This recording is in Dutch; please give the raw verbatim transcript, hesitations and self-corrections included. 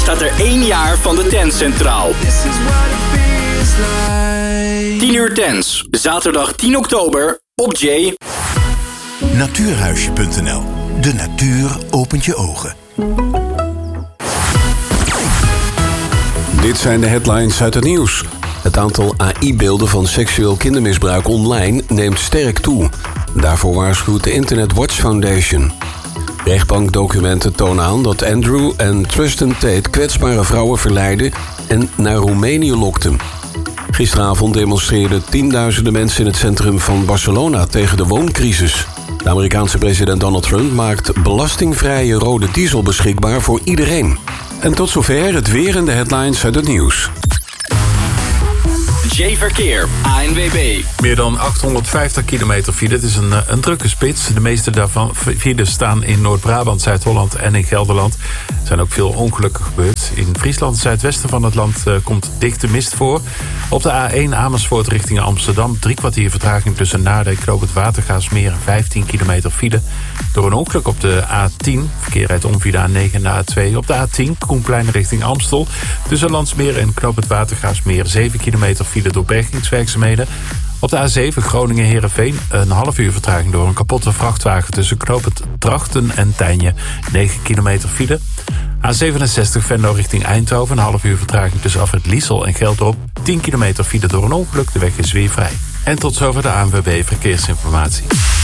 staat er één jaar van de Tens centraal. tien uur Tens, zaterdag tien oktober op J. Natuurhuisje punt n l. De natuur opent je ogen. Dit zijn de headlines uit het nieuws. Het aantal A I-beelden van seksueel kindermisbruik online neemt sterk toe. Daarvoor waarschuwt de Internet Watch Foundation. Rechtbankdocumenten tonen aan dat Andrew en Tristan Tate kwetsbare vrouwen verleidden en naar Roemenië lokten. Gisteravond demonstreerden tienduizenden mensen in het centrum van Barcelona tegen de wooncrisis. De Amerikaanse president Donald Trump maakt belastingvrije rode diesel beschikbaar voor iedereen. En tot zover het weer en de headlines uit het nieuws. J-Verkeer, A N W B. Meer dan achthonderdvijftig kilometer file. Het is een, een drukke spits. De meeste daarvan files staan in Noord-Brabant, Zuid-Holland en in Gelderland. Er zijn ook veel ongelukken gebeurd. In Friesland, het zuidwesten van het land, uh, komt dichte mist voor. Op de A één Amersfoort richting Amsterdam. Drie kwartier vertraging tussen Naarden en Knoop het Watergaasmeer. vijftien kilometer file. Door een ongeluk op de A tien. Verkeer rijdt om via de A negen en de A twee. Op de A tien Koenplein richting Amstel. Tussen Landsmeer en Knoop het Watergaasmeer. zeven kilometer file door bergingswerkzaamheden. Op de A zeven Groningen-Heerenveen een half uur vertraging door een kapotte vrachtwagen tussen Knoop het Drachten en Tijnje. negen kilometer file. A zevenenzestig Venlo richting Eindhoven. Een half uur vertraging tussen Afrit Liesel en Geldrop. tien kilometer file door een ongeluk. De weg is weer vrij. En tot zover de A N W B Verkeersinformatie.